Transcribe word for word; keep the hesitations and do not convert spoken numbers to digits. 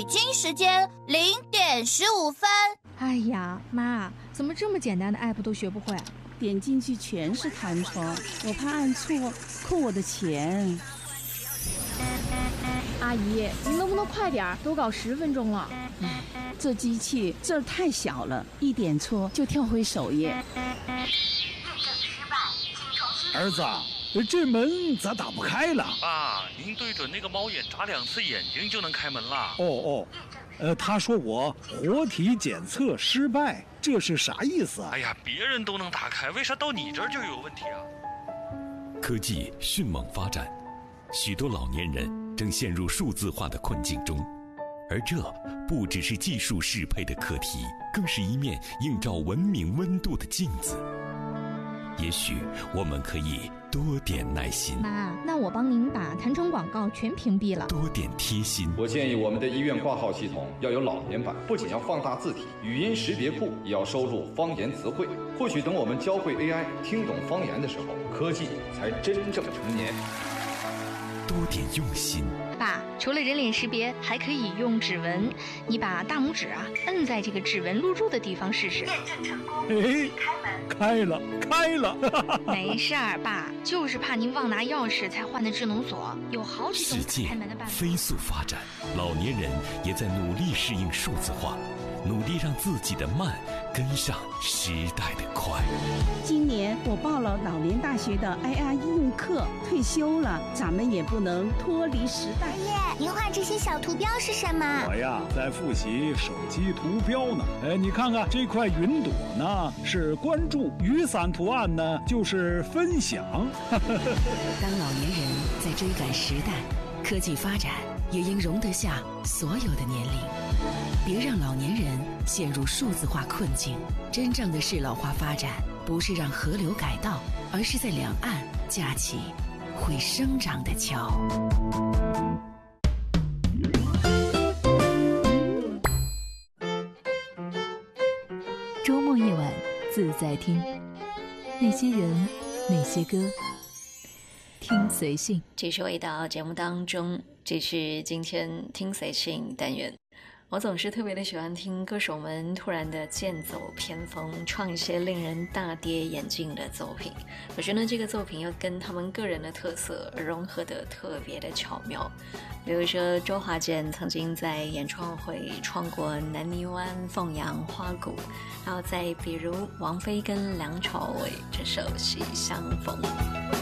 经时间零点十五分。 哎呀，妈，怎么这么简单的 app 都学不会？ 点进去全是弹窗，我怕按错扣我的钱。 阿姨，您能不能快点？都搞十分钟了。 唉，这机器字儿太小了，一点错就跳回首页。 儿子，这门咋打不开了？ 爸，您对准那个猫眼眨两次眼睛就能开门了。 哦哦，呃，他说我活体检测失败，这是啥意思啊？ 哎呀，别人都能打开，为啥到你这儿就有问题啊？ 科技迅猛发展，许多老年人正陷入数字化的困境中，而这不只是技术适配的课题，更是一面映照文明温度的镜子。也许我们可以多点耐心， 妈，那我帮您把弹窗广告全屏蔽了。 多点贴心。 我建议我们的医院挂号系统要有老年版，不仅要放大字体，语音识别库也要收录方言词汇。或许等我们教会 A I 听懂方言的时候，科技才真正成年。 多点用心。 爸，除了人脸识别，还可以用指纹。你把大拇指啊摁在这个指纹录入的地方试试。 验证成功， 哎，开了，开了！ 没事儿，爸，就是怕您忘拿钥匙才换的智能锁，有好几种世界开门的办法。 飞速发展，老年人也在努力适应数字化，努力让自己的慢跟上时代的快。 今年我报了老年大学的 I R 应用课，退休了，咱们也不能脱离时代。 爷爷，您画这些小图标是什么？ 我呀，在复习手机图标呢。哎，你看看这块云朵呢，是关注；雨伞图案呢，就是分享。 当老年人在追赶时代，科技发展也应容得下所有的年龄。别让老年人陷入数字化困境。真正的适老化发展，不是让河流改道，而是在两岸架起会生长的桥。 周末夜晚自在听，那些人，那些歌，听随性。 继续回到节目当中，这是今天听随性单元。我总是特别的喜欢听歌手们突然的剑走偏锋，创一些令人大跌眼镜的作品。我觉得这个作品要跟他们个人的特色融合得特别的巧妙。比如说周华健曾经在演唱会创过南泥湾、凤阳、花鼓，还有再比如王菲跟梁朝伟这首《喜相逢》。